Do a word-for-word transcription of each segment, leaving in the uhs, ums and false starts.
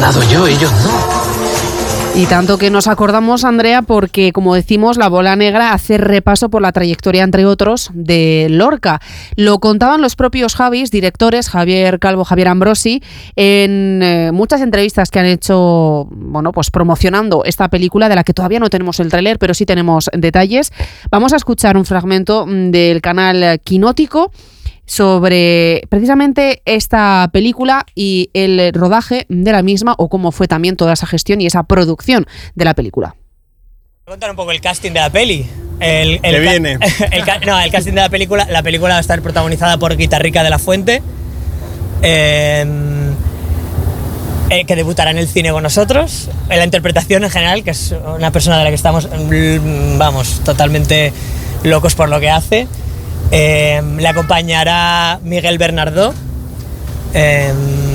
rodado yo, ellos no. Y tanto que nos acordamos, Andrea, porque, como decimos, La Bola Negra hace repaso por la trayectoria, entre otros, de Lorca. Lo contaban los propios Javis, directores, Javier Calvo, Javier Ambrosi, en eh, muchas entrevistas que han hecho, bueno, pues promocionando esta película, de la que todavía no tenemos el tráiler, pero sí tenemos detalles. Vamos a escuchar un fragmento del canal Quinótico sobre precisamente esta película y el rodaje de la misma, o cómo fue también toda esa gestión y esa producción de la película. Voy a contar un poco el casting de la peli. El, el que viene. El, no, el casting de la película. La película va a estar protagonizada por Guitarrica de la Fuente, eh, eh, que debutará en el cine con nosotros. En la interpretación en general, que es una persona de la que estamos, vamos, totalmente locos por lo que hace. Eh, le acompañará Miguel Bernardó, eh,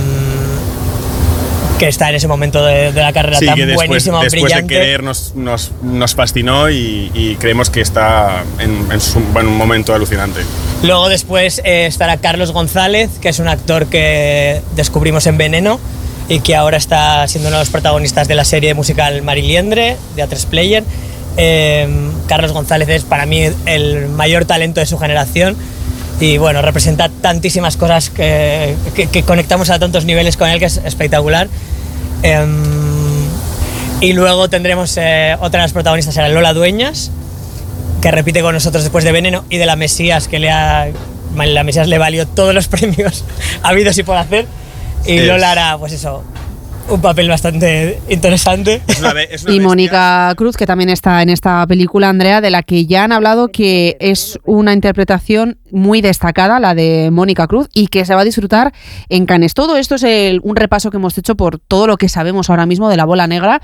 que está en ese momento de, de la carrera sí, tan que después, buenísimo, después brillante. de Querer nos, nos, nos fascinó y, y creemos que está en, en, su, en un momento alucinante. Luego después eh, estará Carlos González, que es un actor que descubrimos en Veneno y que ahora está siendo uno de los protagonistas de la serie musical Mariliendre, de A tres Player. Eh, Carlos González es para mí el mayor talento de su generación y bueno, representa tantísimas cosas que, que, que conectamos a tantos niveles con él, que es espectacular. Eh, y luego tendremos eh, otra de las protagonistas, será Lola Dueñas, que repite con nosotros después de Veneno, y de La Mesías, que le ha, La Mesías le valió todos los premios habidos y por hacer, y es. Lola hará pues eso, un papel bastante interesante. Es una, es una y Mónica Cruz, que también está en esta película, Andrea, de la que ya han hablado que es una interpretación muy destacada, la de Mónica Cruz, y que se va a disfrutar en Cannes. Todo esto es el, un repaso que hemos hecho por todo lo que sabemos ahora mismo de La Bola Negra,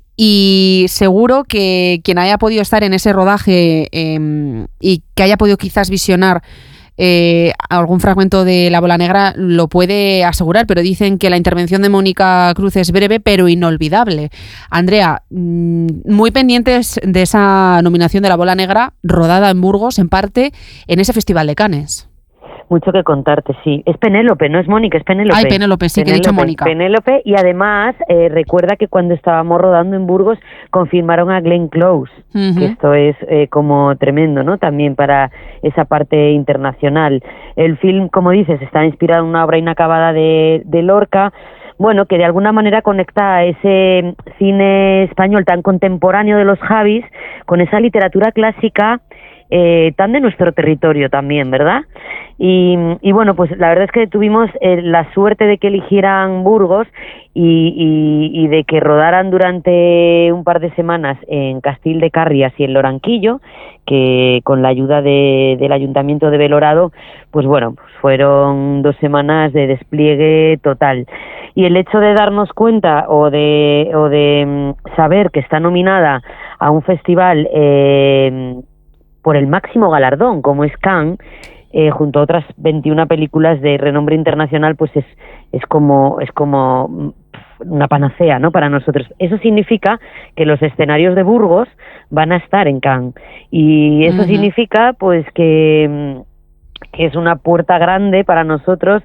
y seguro que quien haya podido estar en ese rodaje eh, y que haya podido quizás visionar Eh, algún fragmento de La Bola Negra lo puede asegurar, pero dicen que la intervención de Mónica Cruz es breve pero inolvidable. Andrea, muy pendientes de esa nominación de La Bola Negra, rodada en Burgos, en parte, en ese Festival de Cannes. Mucho que contarte, sí. Es Penélope, no es Mónica, es Penélope. Ay, Penélope, sí, Penélope, que he dicho Mónica. Penélope, y además, eh, recuerda que cuando estábamos rodando en Burgos confirmaron a Glenn Close, uh-huh. que esto es eh, como tremendo, ¿no? También para esa parte internacional. El film, como dices, está inspirado en una obra inacabada de, de Lorca, bueno, que de alguna manera conecta a ese cine español tan contemporáneo de los Javis con esa literatura clásica eh, tan de nuestro territorio también, ¿verdad? Y, y bueno, pues la verdad es que tuvimos eh, la suerte de que eligieran Burgos y, y, y de que rodaran durante un par de semanas en Castil de Carrias y en Loranquillo, que con la ayuda de, del Ayuntamiento de Belorado, pues bueno, pues fueron dos semanas de despliegue total. Y el hecho de darnos cuenta o de, o de saber que está nominada a un festival eh, por el máximo galardón, como es Cannes, Eh, junto a otras veintiuna películas de renombre internacional, pues es es como es como una panacea, ¿no?, para nosotros. Eso significa que los escenarios de Burgos van a estar en Cannes, y eso uh-huh. significa pues que, que es una puerta grande para nosotros,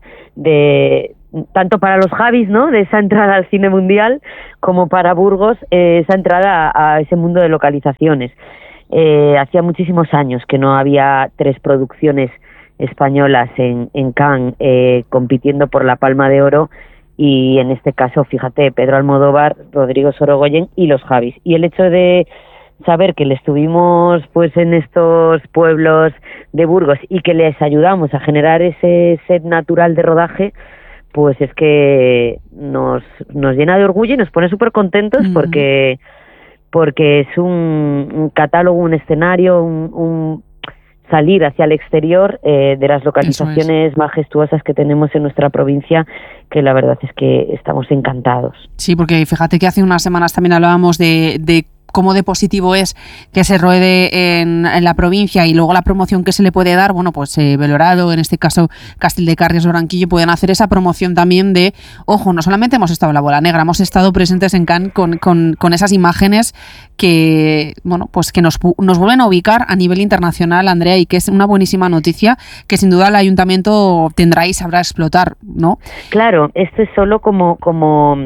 de tanto para los Javis, ¿no?, de esa entrada al cine mundial, como para Burgos, eh, esa entrada a, a ese mundo de localizaciones. Eh, hacía muchísimos años que no había tres producciones españolas en, en Cannes eh, compitiendo por la Palma de Oro, y en este caso, fíjate, Pedro Almodóvar, Rodrigo Sorogoyen y los Javis. Y el hecho de saber que les tuvimos pues en estos pueblos de Burgos y que les ayudamos a generar ese set natural de rodaje, pues es que nos, nos llena de orgullo y nos pone súper contentos, uh-huh. porque, porque es un, un catálogo, un escenario, un... un salir hacia el exterior eh, de las localizaciones majestuosas que tenemos en nuestra provincia, que la verdad es que estamos encantados. Sí, porque fíjate que hace unas semanas también hablábamos de, de cómo de positivo es que se ruede en, en la provincia, y luego la promoción que se le puede dar. Bueno, pues eh, Belorado, en este caso Castil de Carrias, Loranquillo, pueden hacer esa promoción también de, ojo, no solamente hemos estado en La Bola Negra, hemos estado presentes en Cannes con, con, con esas imágenes que, bueno, pues que nos, nos vuelven a ubicar a nivel internacional, Andrea, y que es una buenísima noticia que sin duda el Ayuntamiento tendrá y sabrá explotar, ¿no? Claro, esto es solo como, como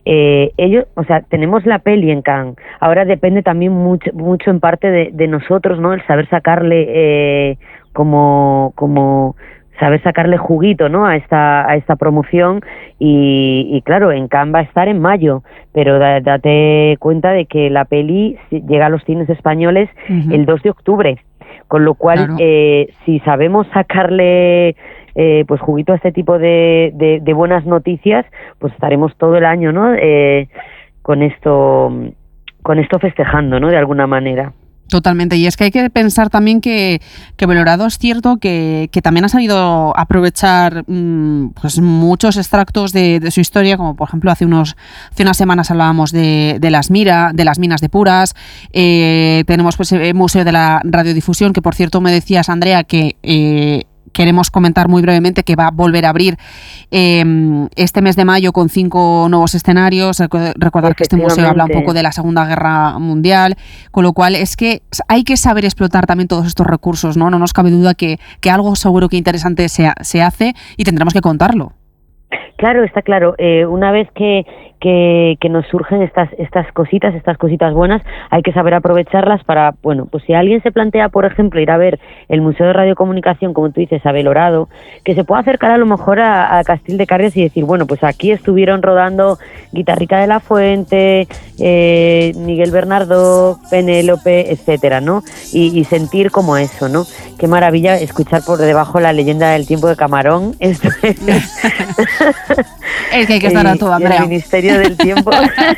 eh, ellos, o sea, tenemos la peli en Cannes, ahora depende también mucho, mucho en parte de, de nosotros, ¿no? El saber sacarle eh, como, como saber sacarle juguito, ¿no? A esta, a esta promoción y, y claro, en Cannes va a estar en mayo, pero da, date cuenta de que la peli llega a los cines españoles uh-huh. el dos de octubre, con lo cual claro. eh, si sabemos sacarle eh, pues juguito a este tipo de, de, de buenas noticias, pues estaremos todo el año, ¿no? Eh, con esto, con esto festejando, ¿no? De alguna manera. Totalmente, y es que hay que pensar también que, que Belorado es cierto que, que también ha sabido aprovechar mmm, pues muchos extractos de, de su historia, como por ejemplo hace unos hace unas semanas hablábamos de, de las mira, de las minas de Puras, eh, tenemos pues el Museo de la Radiodifusión, que por cierto me decías, Andrea, que eh, queremos comentar muy brevemente que va a volver a abrir eh, este mes de mayo con cinco nuevos escenarios. Recordar que este museo habla un poco de la Segunda Guerra Mundial, con lo cual es que hay que saber explotar también todos estos recursos, ¿no? No nos cabe duda que, que algo seguro que interesante se, se hace y tendremos que contarlo. Claro, está claro. Eh, una vez que, que, que nos surgen estas estas cositas, estas cositas buenas, hay que saber aprovecharlas para, bueno, pues si alguien se plantea, por ejemplo, ir a ver el Museo de Radiocomunicación, como tú dices, a Belorado, que se pueda acercar a lo mejor a, a Castil de Carrias y decir, bueno, pues aquí estuvieron rodando Guitarrica de la Fuente, eh, Miguel Bernardo, Penélope, etcétera, ¿no? Y, y sentir como eso, ¿no? Qué maravilla escuchar por debajo la leyenda del tiempo de Camarón. Esto es... Es que hay que estar a todo, Andrea. El Ministerio del Tiempo.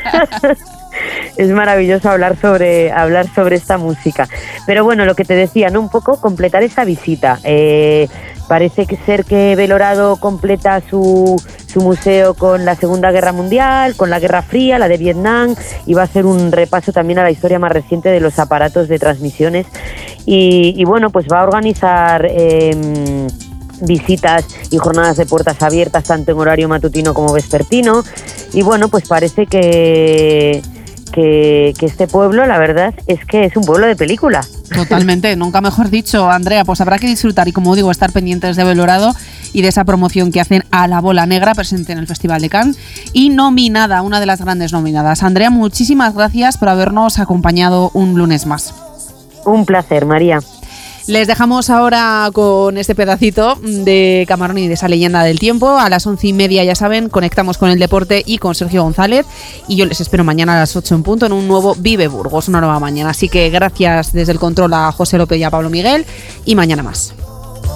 Es maravilloso hablar sobre hablar sobre esta música. Pero bueno, lo que te decía, ¿no? Un poco completar esa visita. Eh, parece que ser que Belorado completa su, su museo con la Segunda Guerra Mundial, con la Guerra Fría, la de Vietnam, y va a hacer un repaso también a la historia más reciente de los aparatos de transmisiones. Y, y bueno, pues va a organizar... Eh, visitas y jornadas de puertas abiertas tanto en horario matutino como vespertino y bueno, pues parece que, que, que este pueblo, la verdad es que es un pueblo de película. Totalmente, nunca mejor dicho, Andrea, pues habrá que disfrutar y como digo, estar pendientes de Belorado y de esa promoción que hacen a La Bola Negra, presente en el Festival de Cannes y nominada, una de las grandes nominadas. Andrea, muchísimas gracias por habernos acompañado un lunes más. Un placer, María. Les dejamos ahora con este pedacito de Camarón y de esa leyenda del tiempo. A las once y media, ya saben, conectamos con el deporte y con Sergio González. Y yo les espero mañana a las ocho en punto en un nuevo Vive Burgos, una nueva mañana. Así que gracias desde el control a José López y a Pablo Miguel. Y mañana más.